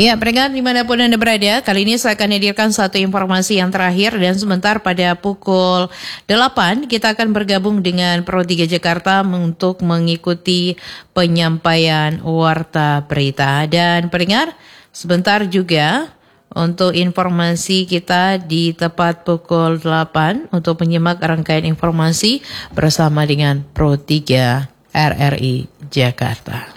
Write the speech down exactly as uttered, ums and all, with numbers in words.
Ya, pendengar dimanapun Anda berada, kali ini saya akan hadirkan satu informasi yang terakhir dan sebentar pada pukul delapan kita akan bergabung dengan Pro tiga Jakarta untuk mengikuti penyampaian warta berita. Dan pendengar, sebentar juga untuk informasi kita di tepat pukul delapan untuk menyimak rangkaian informasi bersama dengan Pro tiga R R I Jakarta.